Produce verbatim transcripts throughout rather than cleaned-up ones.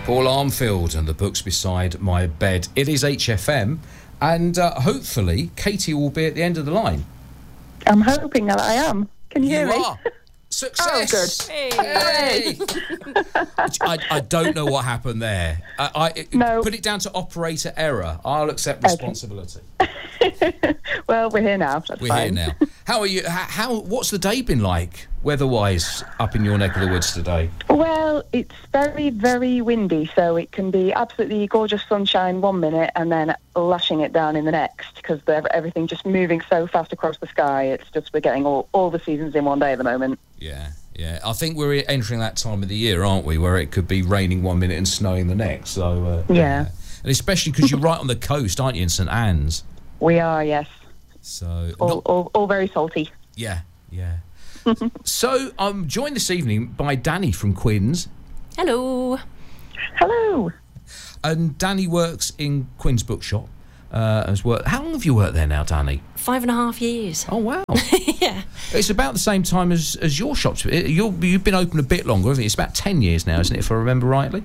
Paul Armfield and the books beside my bed. It is H F M, and uh, hopefully Katie will be at the end of the line. I'm hoping that I am. Can you, You hear me? are. Success! Oh, good. Hey! I, I don't know what happened there. I, I No. Put it down to operator error. I'll accept responsibility. Well, we're here now. That's We're fine. here now. How are you? How, how? What's the day been like, weather-wise, up in your neck of the woods today? Well, it's very, very windy, so it can be absolutely gorgeous sunshine one minute and then lashing it down in the next, because everything just moving so fast across the sky. It's just, we're getting all, all the seasons in one day at the moment. Yeah, yeah. I think we're entering that time of the year, aren't we, where it could be raining one minute and snowing the next. So uh, Yeah. And especially because you're right on the coast, aren't you, in St Anne's? We are, yes. So All, not- all, all very salty. yeah, yeah. So I'm joined this evening by Danny from Quinn's, Hello. Hello. and Danny works in Quinn's Bookshop. Uh, as well. How long have you worked there now, Danny? Five and a half years. Oh wow! Yeah. It's about the same time as, as your shops. You're, you've been open a bit longer, haven't you? It's about ten years now, isn't it? If I remember rightly.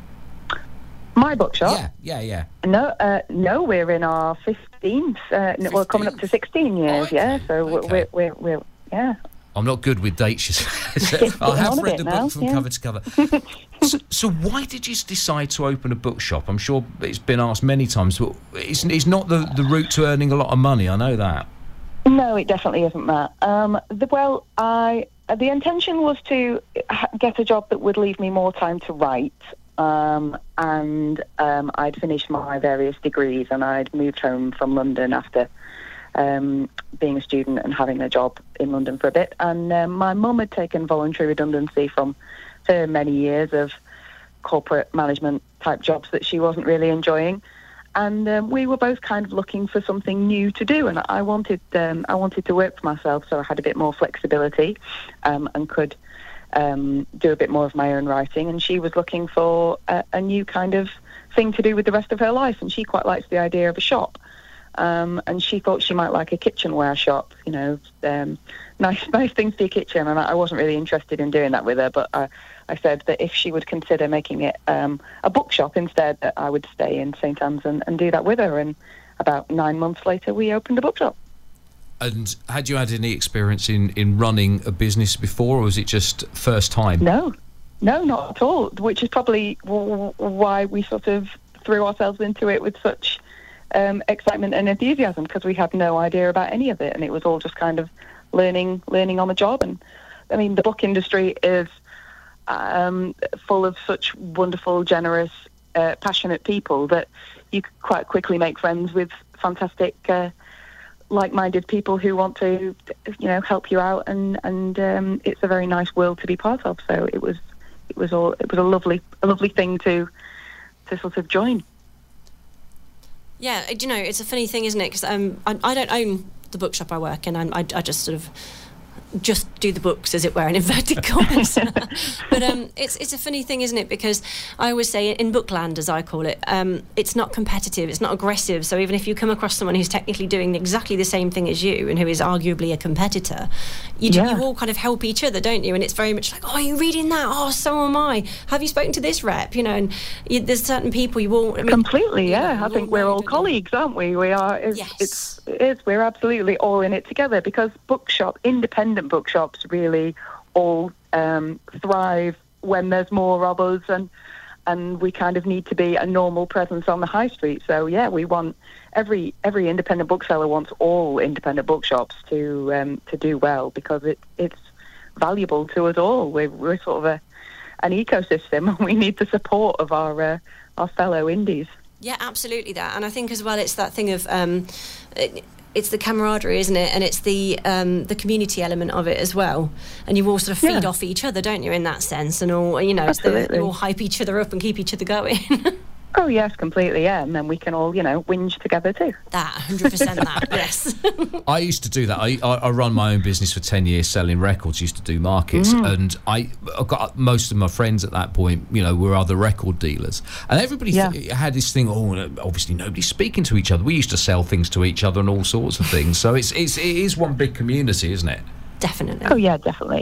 My bookshop? Yeah, yeah, yeah. No, uh, no, we're in our fifteenth. Uh, n- we're coming up to sixteen years, Oh, okay, yeah. So we're- okay. we're, we're, we're, yeah. I'm not good with dates. You see. Getting I have on a read bit the now, book from yeah. cover to cover. so, so why did you decide to open a bookshop? I'm sure it's been asked many times, but it's, it's not the, the route to earning a lot of money. I know that. No, it definitely isn't that. Um, the, well, I uh, the intention was to ha- get a job that would leave me more time to write. Um, and um, I'd finished my various degrees, and I'd moved home from London after um, being a student and having a job in London for a bit. And um, my mum had taken voluntary redundancy from her many years of corporate management type jobs that she wasn't really enjoying. And um, we were both kind of looking for something new to do, and I wanted um, I wanted to work for myself, so I had a bit more flexibility um, and could um, do a bit more of my own writing. And she was looking for a, a new kind of thing to do with the rest of her life, and she quite likes the idea of a shop. Um, and she thought she might like a kitchenware shop, you know, um, nice nice things for your kitchen. And I, I wasn't really interested in doing that with her, but I, I said that if she would consider making it um, a bookshop instead, that I would stay in St Anne's and, and do that with her. And about nine months later, we opened a bookshop. And had you had any experience in, in running a business before, or was it just first time? No, no, not at all, which is probably w- why we sort of threw ourselves into it with such um, excitement and enthusiasm, because we had no idea about any of it, and it was all just kind of learning, learning on the job. And I mean, the book industry is um, full of such wonderful, generous, uh, passionate people that you could quite quickly make friends with fantastic, uh, like-minded people who want to, you know, help you out, and and um, it's a very nice world to be part of. So it was, it was all, it was a lovely, a lovely thing to, to sort of join. Yeah, do you know, it's a funny thing, isn't it? Because um, I, I don't own the bookshop I work in. I, I, I just sort of just do the books, as it were, in inverted commas. But um, it's it's a funny thing, isn't it? Because I always say, in bookland, as I call it, um, it's not competitive, it's not aggressive. So even if you come across someone who's technically doing exactly the same thing as you and who is arguably a competitor, you, do, Yeah. you all kind of help each other, don't you? And it's very much like, oh, are you reading that? Oh, so am I. Have you spoken to this rep? You know, and you, there's certain people you all... I mean, Completely, you yeah. know, I you think all we're know, all don't you? colleagues, aren't we? We are. It's, Yes. it's, it is. We're absolutely all in it together, because bookshop, independent bookshops, really all um, thrive when there's more of us, and and we kind of need to be a normal presence on the high street. So yeah, we want every every independent bookseller wants all independent bookshops to um, to do well, because it it's valuable to us all. We're we're sort of a an ecosystem, and we need the support of our uh, our fellow indies. Yeah, absolutely that. And I think as well it's that thing of um, it, it's the camaraderie, isn't it? And it's the um, the community element of it as well. And you all sort of feed Yeah. off each other, don't you, in that sense? And all, you know, it's the, Absolutely. you all hype each other up and keep each other going. Oh yes, completely, yeah. And then we can all, you know, whinge together too. That, one hundred percent that, yes. I used to do that. I, I, I run my own business for ten years selling records, used to do markets, and I, I got most of my friends at that point, you know, were other record dealers. And everybody Yeah. th- had this thing, oh, obviously nobody's speaking to each other. We used to sell things to each other and all sorts of things. So it's, it's, it is one big community, isn't it? Definitely. Oh yeah, definitely.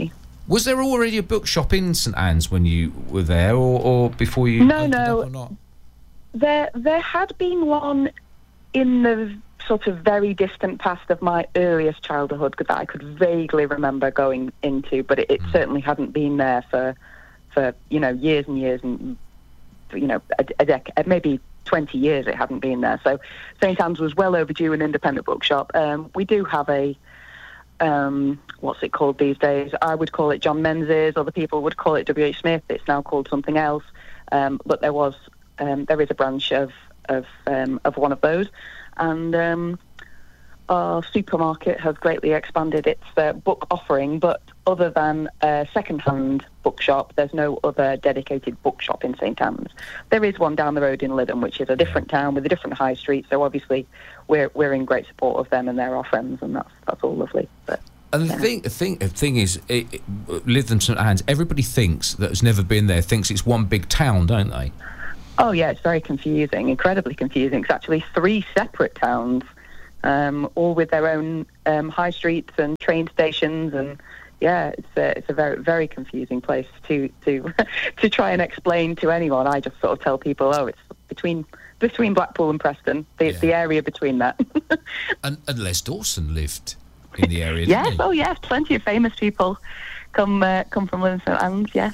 Was there already a bookshop in St Anne's when you were there, or, or before you? No, opened no. up or not? There, there had been one in the sort of very distant past of my earliest childhood that I could vaguely remember going into, but it, it mm. certainly hadn't been there for, for you know, years and years, and you know, a, a decade, maybe twenty years. It hadn't been there. So St Anne's was well overdue an independent bookshop. Um, we do have a. Um, what's it called these days? I would call it John Menzies. Other people would call it W H Smith. It's now called something else. Um, but there was, um, there is a branch of of um, of one of those, and um, our supermarket has greatly expanded its uh, book offering. But other than a second-hand bookshop, there's no other dedicated bookshop in St Anne's. There is one down the road in Lytham, which is a different town with a different high street. So obviously, we're we're in great support of them, and they're our friends, and that's that's all lovely. But and the yeah. thing, the thing, the thing is, it, it, Lytham St Anne's. Everybody thinks that has never been there thinks it's one big town, don't they? Oh yeah, it's very confusing, incredibly confusing. It's actually three separate towns, um, all with their own um, high streets and train stations, and yeah, it's a, it's a very very confusing place to to to try and explain to anyone. I just sort of tell people, oh, it's between between Blackpool and Preston, the yeah. the area between that. and, and Les Dawson lived in the area. Yes, didn't he? Oh yes, plenty of famous people come uh, come from Lytham St Anne's. Yes,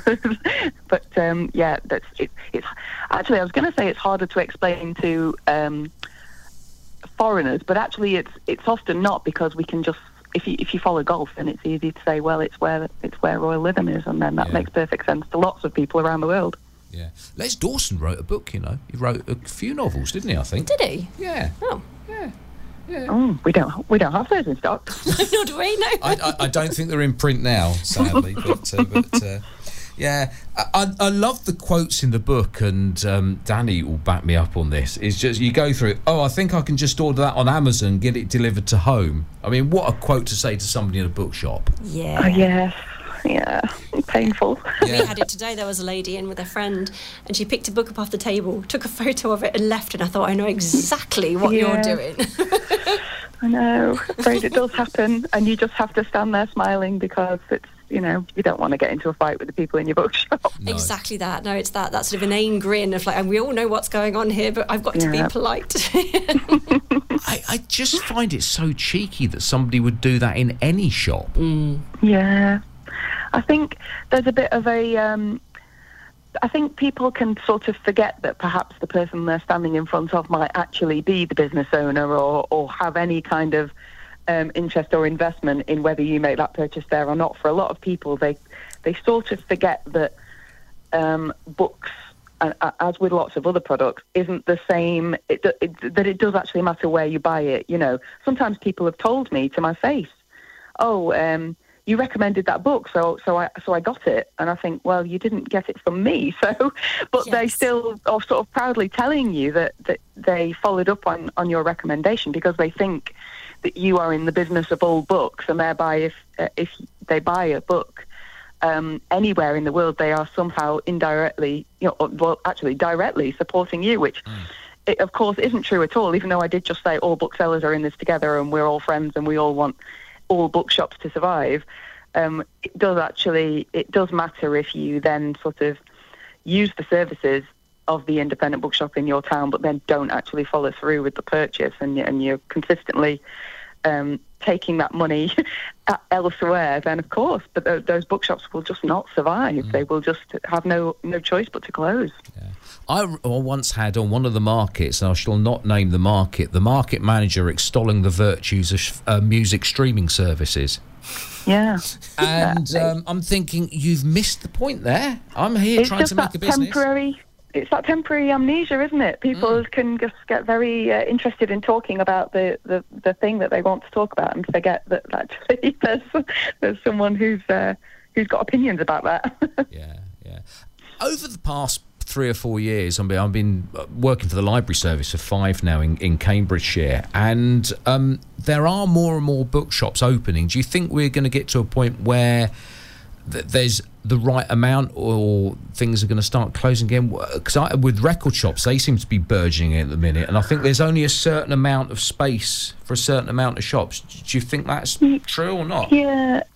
but um, yeah, that's it, it's actually I was going to say it's harder to explain to um, foreigners, but actually it's it's often not, because we can just. If you if you follow golf, then it's easy to say, well, it's where it's where Royal Lytham is, and then that yeah. makes perfect sense to lots of people around the world. Yeah, Les Dawson wrote a book. You know, he wrote a few novels, didn't he? I think. Did he? Yeah. Oh. Yeah. Yeah. Oh, we don't we don't have those in stock. Nor do we. No. I, I, I don't think they're in print now, sadly. but uh, but uh, yeah, I, I love the quotes in the book, and um, Danny will back me up on this. It's just you go through it. Oh, I think I can just order that on Amazon, get it delivered to home. I mean, what a quote to say to somebody in a bookshop. Yeah. Oh, yes. Yeah, painful. Yeah. We had it today. There was a lady in with a friend, and she picked a book up off the table, took a photo of it, and left. And I thought, I know exactly what yeah. you're doing. I know. Afraid it does happen, and you just have to stand there smiling, because it's, you know, you don't want to get into a fight with the people in your bookshop. No. Exactly that. No, it's that that sort of inane grin of like, and we all know what's going on here, but I've got yeah. to be polite. I, I just find it so cheeky that somebody would do that in any shop. Mm. Yeah. I think there's a bit of a... Um, I think people can sort of forget that perhaps the person they're standing in front of might actually be the business owner, or, or have any kind of um, interest or investment in whether you make that purchase there or not. For a lot of people, they they sort of forget that um, books, uh, as with lots of other products, isn't the same, it, it, that it does actually matter where you buy it. You know, sometimes people have told me to my face, oh, um, you recommended that book, so so I so I got it, and I think, well, you didn't get it from me, so, but yes. they still are sort of proudly telling you that, that they followed up on, on your recommendation, because they think that you are in the business of all books, and thereby if uh, if they buy a book um, anywhere in the world, they are somehow indirectly, you know, well, actually directly supporting you, which. Mm. It, of course, isn't true at all, even though I did just say all booksellers are in this together and we're all friends and we all want all bookshops to survive. Um, it does actually, it does matter if you then sort of use the services of the independent bookshop in your town, but then don't actually follow through with the purchase, and, and you're consistently um, taking that money elsewhere, then of course, but th- those bookshops will just not survive. Mm. They will just have no, no choice but to close. Yeah. I once had on one of the markets, and I shall not name the market, the market manager extolling the virtues of uh, music streaming services. Yeah. And um, I'm thinking, you've missed the point there. I'm here it's trying just to make that a business. Temporary, it's that temporary amnesia, isn't it? People mm. can just get very uh, interested in talking about the, the, the thing that they want to talk about, and forget that actually there's, there's someone who's, uh, who's got opinions about that. yeah, yeah. Over the past three or four years, I've been, I've been working for the library service for five now in, in Cambridgeshire, and um, there are more and more bookshops opening. Do you think we're going to get to a point where th- there's the right amount, or things are going to start closing again? Because with record shops, they seem to be burgeoning at the minute, and I think there's only a certain amount of space for a certain amount of shops. Do you think that's true or not? Yeah.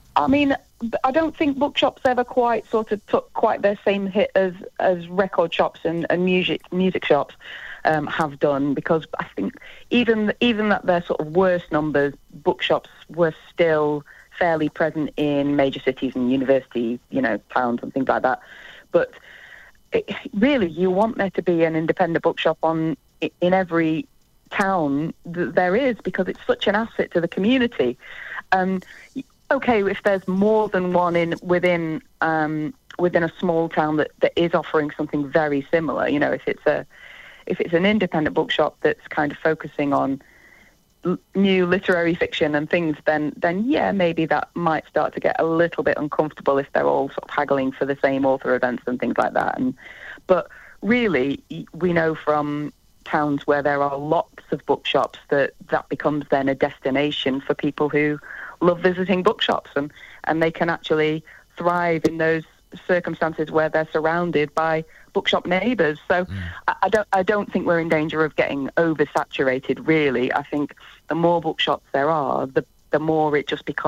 I mean, I don't think bookshops ever quite sort of took quite their same hit as, as record shops and, and music music shops um, have done, because I think even even at their sort of worst numbers, bookshops were still fairly present in major cities and university, you know, towns and things like that. But it, really, you want there to be an independent bookshop on in every town that there is, because it's such an asset to the community. Um, okay, if there's more than one in within um, within a small town that, that is offering something very similar, you know, if it's a if it's an independent bookshop that's kind of focusing on l- new literary fiction and things, then then yeah, maybe that might start to get a little bit uncomfortable if they're all sort of haggling for the same author events and things like that. And but really, we know from towns where there are lots of bookshops that that becomes then a destination for people who love visiting bookshops, and and they can actually thrive in those circumstances where they're surrounded by bookshop neighbours. So mm. I, I don't I don't think we're in danger of getting oversaturated, really. I think the more bookshops there are, the the more it just becomes